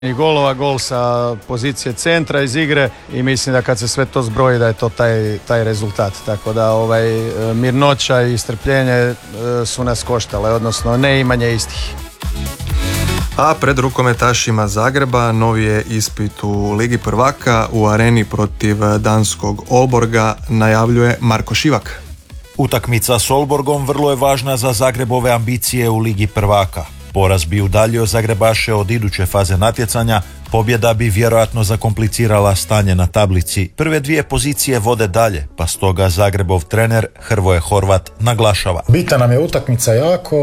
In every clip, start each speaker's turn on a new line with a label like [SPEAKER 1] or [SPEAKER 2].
[SPEAKER 1] i golova, gol sa pozicije centra iz igre i mislim da kad se sve to zbroji da je to taj rezultat. Tako da mirnoća i strpljenje su nas koštale, odnosno neimanje istih.
[SPEAKER 2] A pred rukometašima Zagreba novi je ispit u Ligi prvaka u Areni protiv danskog Aalborga, najavljuje Marko Šivak.
[SPEAKER 3] Utakmica s Aalborgom vrlo je važna za Zagrebove ambicije u Ligi prvaka. Poraz bi udaljio Zagrebaše od iduće faze natjecanja, pobjeda bi vjerojatno zakomplicirala stanje na tablici. Prve dvije pozicije vode dalje, pa stoga Zagrebov trener Hrvoje Horvat naglašava.
[SPEAKER 4] Bitna nam je utakmica jako,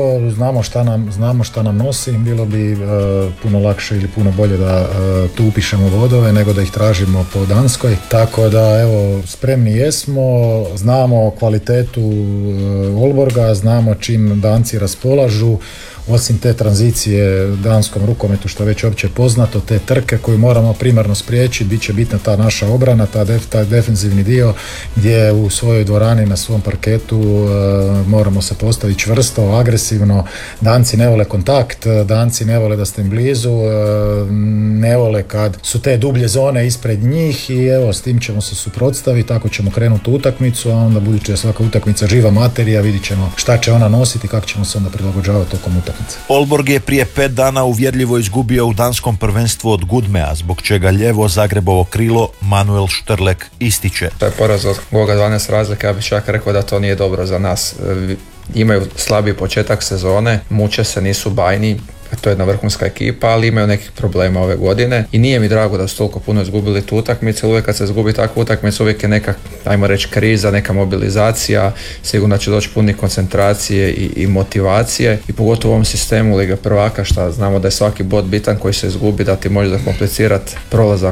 [SPEAKER 4] znamo šta nam nosi, bilo bi puno lakše ili puno bolje da tu upišemo vodove nego da ih tražimo po Danskoj. Tako da evo, spremni jesmo, znamo kvalitetu Aalborga, znamo čim Danci raspolažu. Osim te tranzicije danskom rukometu što je već opće poznato, te trke koju moramo primarno spriječiti, bit će bitna ta naša obrana, taj defensivni dio gdje u svojoj dvorani na svom parketu moramo se postaviti čvrsto, agresivno. Danci ne vole kontakt, Danci ne vole da ste im blizu, ne vole kad su te dublje zone ispred njih i evo s tim ćemo se suprotstaviti, tako ćemo krenuti u utakmicu, a onda budući da je svaka utakmica živa materija, vidit ćemo šta će ona nositi i kako ćemo se onda prilagođavati tokom utakmice.
[SPEAKER 3] Aalborg je prije 5 dana uvjerljivo izgubio u danskom prvenstvu od Gudmea, zbog čega lijevo Zagrebovo krilo Manuel Štrlek ističe.
[SPEAKER 5] To je poraz od gola 12 razlike, ja bih čak rekao da to nije dobro za nas. Imaju slabiji početak sezone, muče se, nisu bajni. To je jedna vrhunska ekipa, ali imaju nekih problema ove godine i nije mi drago da su toliko puno izgubili tu utakmicu. Uvijek kad se izgubi takvu utakmicu uvijek je neka, ajmo reći, kriza, neka mobilizacija, sigurno će doći puni koncentracije i motivacije i pogotovo u ovom sistemu Lige prvaka, što znamo da je svaki bod bitan koji se izgubi, da ti može zakomplicirati prolazak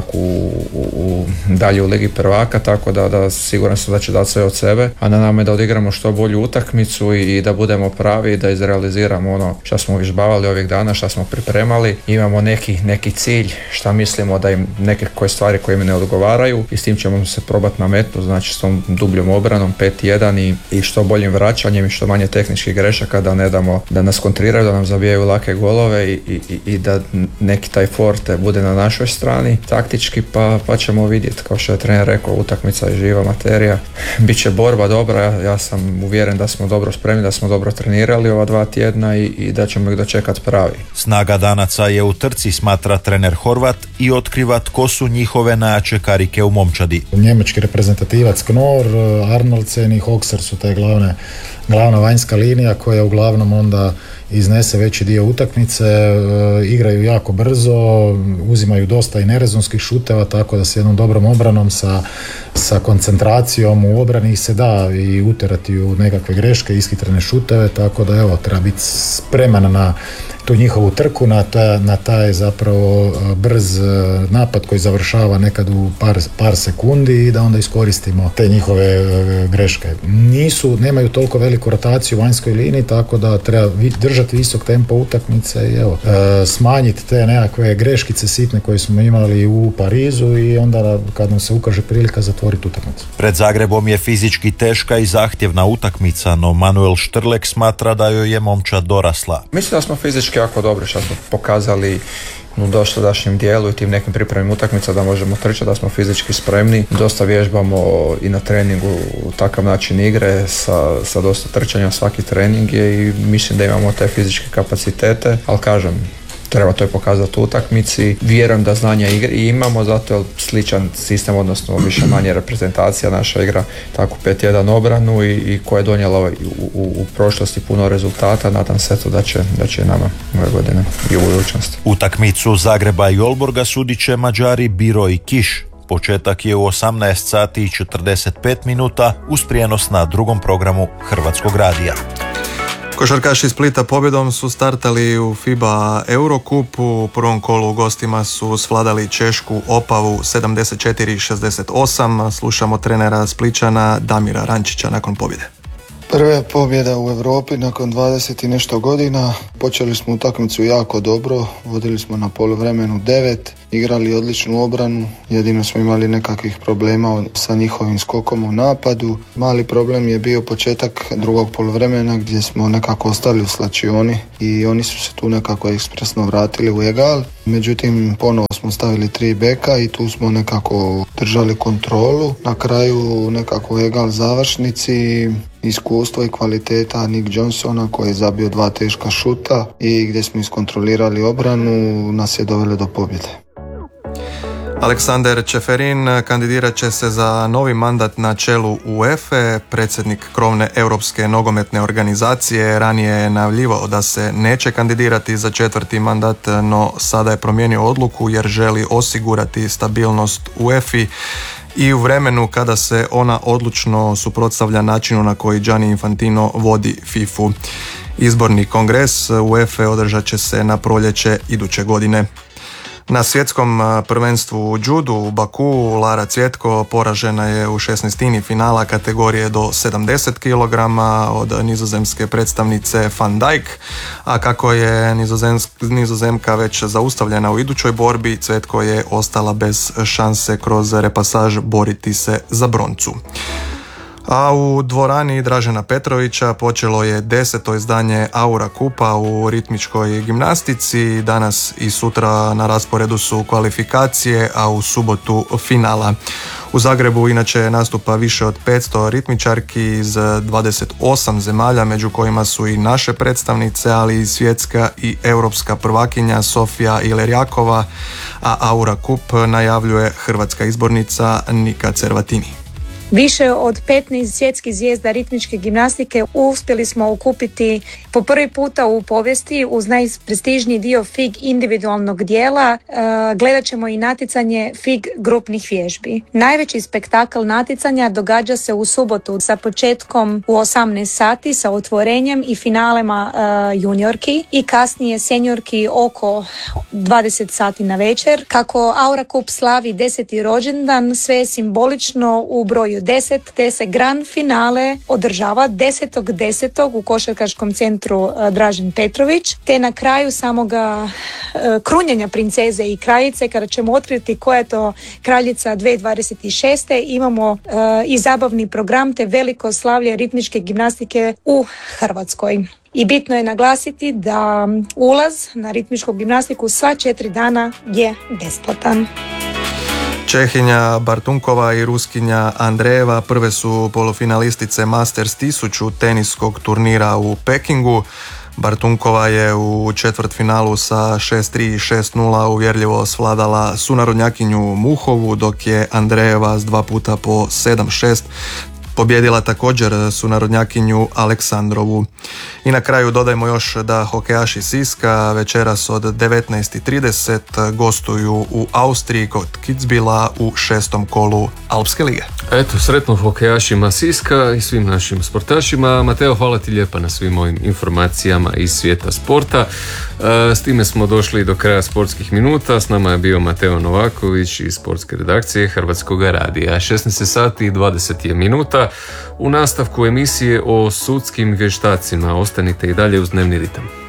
[SPEAKER 5] u dalje u Ligi prvaka, tako da siguran sam da će dati sve od sebe, a na nama je da odigramo što bolju utakmicu i da budemo pravi i da izrealiziramo ono što smo vježbavali ovih dana, šta smo pripremali. Imamo neki cilj, šta mislimo da im neke koje stvari koje im ne odgovaraju i s tim ćemo se probati nametnuti, znači s tom dubljom obranom 5-1 i što boljim vraćanjem i što manje tehničkih grešaka, da ne damo da nas kontriraju, da nam zabijaju lake golove i da neki taj forte bude na našoj strani taktički, pa ćemo vidjeti. Kao što je trener rekao, utakmica je živa materija, biće borba dobra, ja sam uvjeren da smo dobro spremni, da smo dobro trenirali ova 2 tjedna i da ćemo ih dočekati pravi.
[SPEAKER 3] Snaga Danaca je u trci, smatra trener Horvat, i otkriva tko su njihove najjače karike u momčadi.
[SPEAKER 4] Njemački reprezentativac Knorr, Arnoldsen i Hoxer su te glavna vanjska linija koja uglavnom onda iznese veći dio utakmice, igraju jako brzo, uzimaju dosta i nerezonskih šuteva, tako da s jednom dobrom obranom, sa koncentracijom u obrani se da i uterati u nekakve greške, ishitrene šuteve, tako da evo, treba biti spreman na tu njihovu trku, na taj zapravo brz napad koji završava nekad u par sekundi i da onda iskoristimo te njihove greške. Nemaju toliko veliku rotaciju u vanjskoj liniji, tako da treba držati visok tempo utakmice i evo, smanjiti te nekakve greškice sitne koje smo imali u Parizu i onda kad nam se ukaže prilika zatvoriti utakmicu.
[SPEAKER 3] Pred Zagrebom je fizički teška i zahtjevna utakmica, no Manuel Štrlek smatra da joj je momčad dorasla.
[SPEAKER 5] Mislim da smo fizički jako dobri, što smo pokazali u dosadašnjem dijelu i tim nekim pripremnim utakmica da možemo trčati, da smo fizički spremni. Dosta vježbamo i na treningu takav način igre sa dosta trčanja svaki trening je i mislim da imamo te fizičke kapacitete, ali kažem, treba to je pokazati u utakmici. Vjerujem da znanja igre i imamo, zato je sličan sistem, odnosno više manje reprezentacija naša igra tako 5-1 obranu i koja je donijela u prošlosti puno rezultata. Nadam se to da će nama ove godine i u budućnosti.
[SPEAKER 3] Utakmicu Zagreba i Aalborga sudit će Mađari Biro i Kiš. Početak je u 18 sati i 45 minuta uz prijenos na drugom programu Hrvatskog radija.
[SPEAKER 2] Košarkaši Splita pobjedom su startali u FIBA Eurocup. U prvom kolu u gostima su svladali Češku Opavu 74-68. Slušamo trenera Spličana Damira Rančića nakon pobjede.
[SPEAKER 6] Prva pobjeda u Europi nakon 20 i nešto godina. Počeli smo utakmicu jako dobro, vodili smo na poluvremenu 9 igrali odličnu obranu, jedino smo imali nekakvih problema sa njihovim skokom u napadu. Mali problem je bio početak drugog poluvremena gdje smo nekako ostali u slačioni i oni su se tu nekako ekspresno vratili u egal. Međutim, ponovo smo stavili 3 beka i tu smo nekako držali kontrolu. Na kraju nekako egal završnici, iskustvo i kvaliteta Nick Johnsona koji je zabio 2 teška šuta i gdje smo iskontrolirali obranu nas je dovelo do pobjede.
[SPEAKER 2] Aleksander Čeferin kandidirat će se za novi mandat na čelu UEFA. Predsjednik krovne europske nogometne organizacije ranije je najavljivao da se neće kandidirati za 4. mandat, no sada je promijenio odluku jer želi osigurati stabilnost UEFA i u vremenu kada se ona odlučno suprotstavlja načinu na koji Gianni Infantino vodi FIFA-u. Izborni kongres UEFA održat će se na proljeće iduće godine. Na svjetskom prvenstvu u judu u Baku Lara Cvjetko poražena je u 16. finala kategorije do 70 kg od nizozemske predstavnice Van Dijk, a kako je nizozemka već zaustavljena u idućoj borbi, Cvjetko je ostala bez šanse kroz repasaž boriti se za broncu. A u dvorani Dražena Petrovića počelo je 10. izdanje Aura Kupa u ritmičkoj gimnastici. Danas i sutra na rasporedu su kvalifikacije, a u subotu finala. U Zagrebu inače nastupa više od 500 ritmičarki iz 28 zemalja, među kojima su i naše predstavnice, ali i svjetska i europska prvakinja Sofija Ilerjakova, a Aura Kup najavljuje hrvatska izbornica Nika Cervatini.
[SPEAKER 7] Više od 15 svjetskih zvijezda ritmičke gimnastike uspjeli smo okupiti po prvi puta u povijesti uz najprestižniji dio FIG individualnog dijela. Gledat ćemo i natjecanje FIG grupnih vježbi. Najveći spektakl natjecanja događa se u subotu sa početkom u 18 sati sa otvorenjem i finalema juniorki i kasnije seniorki oko 20 sati na večer. Kako Aura Cup slavi 10. rođendan, sve je simbolično u broju 10, te se grand finale održava 10.10. u košarkaškom centru Dražen Petrović, te na kraju samoga krunjenja princeze i kraljice, kada ćemo otkriti koja je to kraljica 2026. imamo i zabavni program te veliko slavlje ritmičke gimnastike u Hrvatskoj. I bitno je naglasiti da ulaz na ritmičku gimnastiku sva 4 dana je besplatan.
[SPEAKER 2] Čehinja Bartunkova i Ruskinja Andrejeva prve su polufinalistice Masters 1000 teniskog turnira u Pekingu. Bartunkova je u četvrtfinalu sa 6-3 i 6-0 uvjerljivo svladala sunarodnjakinju Muhovu, dok je Andrejeva s 2 puta po 7-6 pobjedila također sunarodnjakinju Aleksandrovu. I na kraju dodajmo još da hokejaši Siska večeras od 19.30 gostuju u Austriji kod Kitzbühela u 6. kolu Alpske lige.
[SPEAKER 8] Eto, sretno hokejašima Siska i svim našim sportašima. Mateo, hvala ti lijepa na svim ovim informacijama iz svijeta sporta. S time smo došli do kraja sportskih minuta. S nama je bio Mateo Novaković iz sportske redakcije Hrvatskog radija. 16 sati i 20 minuta. U nastavku emisije o sudskim vještacima ostanite i dalje uz Dnevni ritam.